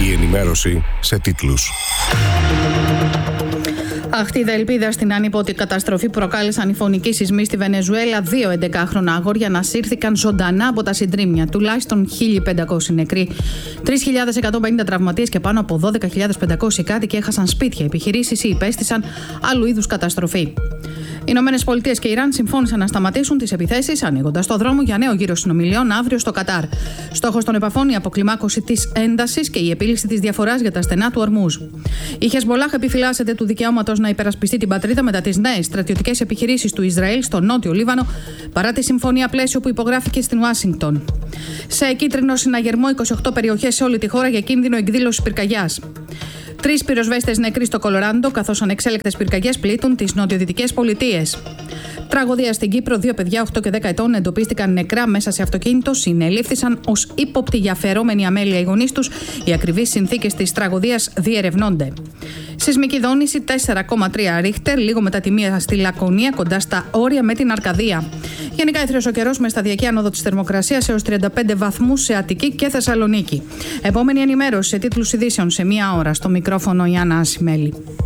Η ενημέρωση σε τίτλους. Αχτίδα ελπίδα στην ανίποτη καταστροφή που προκάλεσαν οι φωνικοί σεισμοί στη Βενεζουέλα. 2 11χρονα αγόρια ανασύρθηκαν ζωντανά από τα συντρίμμια. Τουλάχιστον 1.500 νεκροί, 3.150 τραυματίες και πάνω από 12.500 κάτοικοι έχασαν σπίτια, επιχειρήσεις ή υπέστησαν άλλου είδους καταστροφή. Οι ΗΠΑ και Ιράν συμφώνησαν να σταματήσουν τις επιθέσεις, ανοίγοντας το δρόμο για νέο γύρο συνομιλιών αύριο στο Κατάρ. Στόχος των επαφών η αποκλιμάκωση της έντασης και η επίλυση της διαφοράς για τα στενά του Ορμούζ. Η Χεσμολάχ επιφυλάσσεται του δικαιώματος να υπερασπιστεί την πατρίδα μετά τις νέες στρατιωτικές επιχειρήσεις του Ισραήλ στο νότιο Λίβανο, παρά τη συμφωνία πλαίσιο που υπογράφηκε στην Ουάσιγκτον. Σε κίτρινο συναγερμό 28 περιοχές σε όλη τη χώρα για κίνδυνο εκδήλωσης πυρκαγιάς. 3 πυροσβέστες νεκροί στο Κολοράντο, καθώς ανεξέλεκτες πυρκαγιές πλήττουν τις νοτιοδυτικές πολιτείες. Τραγωδία στην Κύπρο, 2 παιδιά 8 και 10 ετών εντοπίστηκαν νεκρά μέσα σε αυτοκίνητο, συνελήφθησαν ως ύποπτοι για αφαιρόμενη αμέλεια οι γονείς τους. Οι ακριβείς συνθήκες της τραγωδίας διερευνώνται. Σεισμική δόνηση 4,3 ρίχτερ, λίγο μετά τη 1 στη Λακωνία, κοντά στα όρια με την Αρκαδία. Γενικά έθριος ο καιρός με σταδιακή άνοδο της θερμοκρασίας έως 35 βαθμούς σε Αττική και Θεσσαλονίκη. Επόμενη ενημέρωση σε τίτλους ειδήσεων σε 1 ώρα. Στο μικρόφωνο η Άννα Ασημέλη.